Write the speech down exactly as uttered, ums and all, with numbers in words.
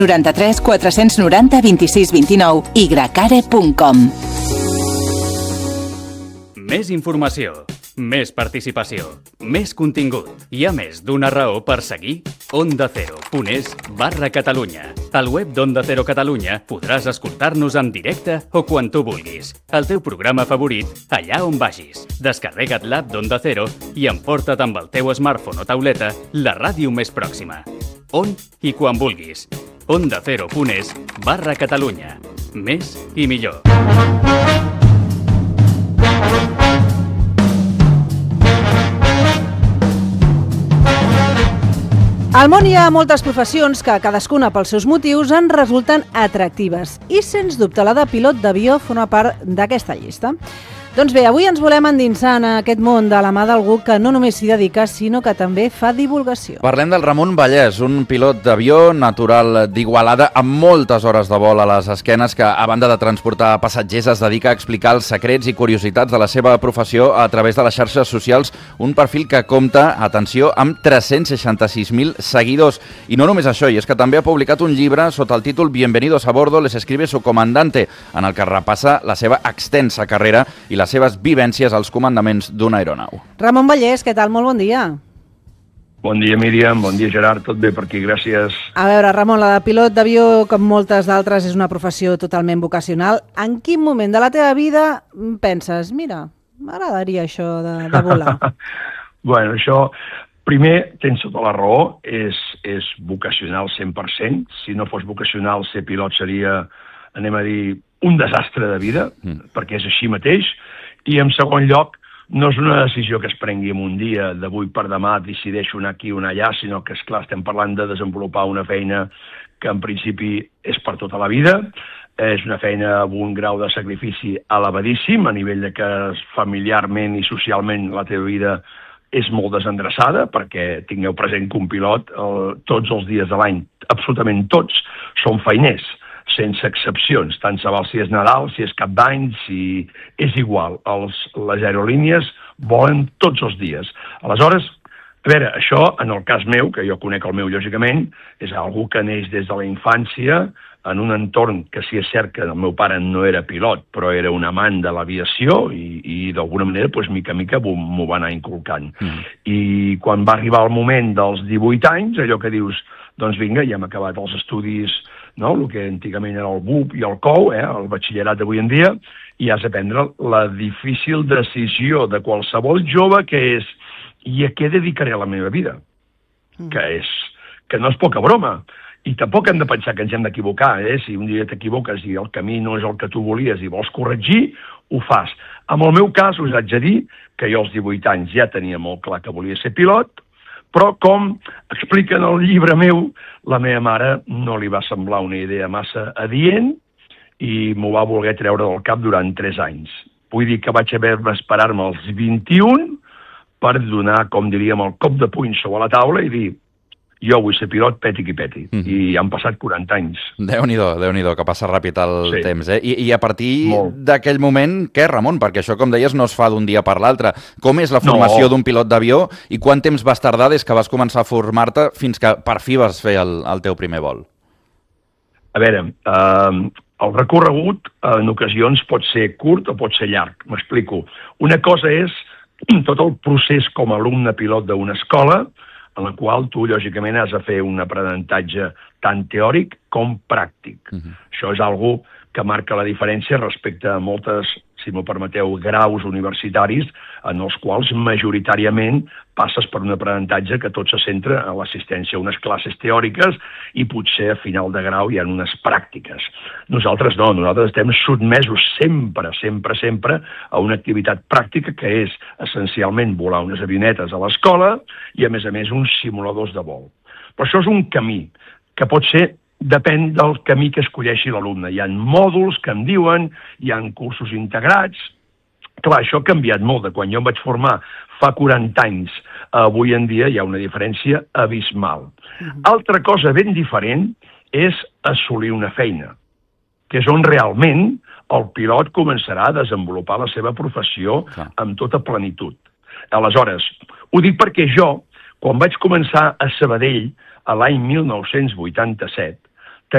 noranta-tres quatre-cents noranta vint-i-sis vint-i-nou i gracare punt com. Més informació, més participació, més contingut. Hi ha més d'una raó per seguir onda cero punt es barra Catalunya. Al web d'Onda Cero Catalunya podràs escoltar-nos en directe o quan tu vulguis. El teu programa favorit, allà on vagis. Descarrega't l'app d'Onda Cero i emporta't amb el teu smartphone o tauleta la ràdio més pròxima. On i quan vulguis. Onda Cero punt es barra Catalunya. Més i millor. Al món hi ha moltes professions que, cadascuna pels seus motius, en resulten atractives. I, sens dubte, la de pilot d'avió forma part d'aquesta llista. Doncs bé, avui ens volem endinsar en aquest món de la mà d'algú que no només s'hi dedica, sinó que també fa divulgació. Parlem del Ramon Vallès, un pilot d'avió natural d'Igualada amb moltes hores de vol a les esquenes que, a banda de transportar passatgers, es dedica a explicar els secrets i curiositats de la seva professió a través de les xarxes socials, un perfil que compta, atenció, amb tres-cents seixanta-sis mil seguidors. I no només això, i és que també ha publicat un llibre sota el títol Bienvenidos a bordo, les escribe su comandante, en el que repassa la seva extensa carrera i les seves vivències als comandaments d'una aeronau. Ramon Vallès, què tal? Molt bon dia. Bon dia, Míriam. Bon dia, Gerard. Tot bé per aquí, gràcies. A veure, Ramon, la de pilot d'avió, com moltes d'altres, és una professió totalment vocacional. En quin moment de la teva vida penses, mira, m'agradaria això de, de volar? Bueno, això, primer, tens tota la raó, és, és vocacional cent per cent. Si no fos vocacional, ser pilot seria, anem a dir, un desastre de vida, mm. perquè és així mateix. I, en segon lloc, no és una decisió que es prengui en un dia, d'avui per demà decideixo anar aquí o anar allà, sinó que, esclar, estem parlant de desenvolupar una feina que, en principi, és per tota la vida. És una feina amb un grau de sacrifici elevadíssim, a nivell de que familiarment i socialment la teva vida és molt desendreçada, perquè tingueu present que un pilot, el, tots els dies de l'any, absolutament tots, són feiners, sense excepcions, tant se val si és Nadal, si és Cap d'Any, si és igual. Els, les aerolínies volen tots els dies. Aleshores, a veure, això, en el cas meu, que jo conec el meu, lògicament, és algú que neix des de la infància, en un entorn que sí és cert que el meu pare no era pilot, però era un amant de l'aviació i, i d'alguna manera, doncs, mica a mica m'ho va anar inculcant. Mm. I quan va arribar el moment dels divuit anys, allò que dius, doncs vinga, ja hem acabat els estudis, no? El que antigament era el B U P i el C O U, eh? El batxillerat d'avui en dia, i has de prendre la difícil decisió de qualsevol jove, que és, i a què dedicaré la meva vida? Mm. Que és, que no és poca broma. I tampoc hem de pensar que ens hem d'equivocar, eh? Si un dia t'equivoques i el camí no és el que tu volies i vols corregir, ho fas. En el meu cas, us haig de dir que jo als divuit anys ja tenia molt clar que volia ser pilot, però com explica en el llibre meu, la meva mare no li va semblar una idea massa adient i m'ho va voler treure del cap durant tres anys. Vull dir que vaig haver d'esperar-me als vint-i-un per donar, com diríem, el cop de puny sobre la taula i dir jo vull ser pilot, peti qui peti. Mm. I han passat quaranta anys. Déu-n'hi-do, Déu-n'hi-do, que passa ràpid el sí. temps. Eh? I, I a partir d'aquell moment, què, Ramon? Perquè això, com deies, no es fa d'un dia per l'altre. Com és la formació no. d'un pilot d'avió i quant temps vas tardar des que vas començar a formar-te fins que per fi vas fer el, el teu primer vol? A veure, eh, el recorregut en ocasions pot ser curt o pot ser llarg. M'explico. Una cosa és tot el procés com a alumne pilot d'una escola, en la qual tu, lògicament, has de fer un aprenentatge tant teòric com pràctic. Uh-huh. Això és algo que marca la diferència respecte a moltes, si m'ho permeteu, graus universitaris, en els quals majoritàriament passes per un aprenentatge que tot se centra en l'assistència a unes classes teòriques i potser a final de grau hi ha unes pràctiques. Nosaltres no, nosaltres estem sotmesos sempre, sempre, sempre a una activitat pràctica que és essencialment volar unes avionetes a l'escola i, a més a més, uns simuladors de vol. Però això és un camí que pot ser, depèn del camí que escolleixi l'alumne. Hi ha mòduls que em diuen, hi ha cursos integrats. Clar, això ha canviat molt de quan jo em vaig formar fa quaranta anys. Avui en dia hi ha una diferència abismal. Uh-huh. Altra cosa ben diferent és assolir una feina, que és on realment el pilot començarà a desenvolupar la seva professió uh-huh. amb tota plenitud. Aleshores, ho dic perquè jo, quan vaig començar a Sabadell, a l'any mil nou-cents vuitanta-set,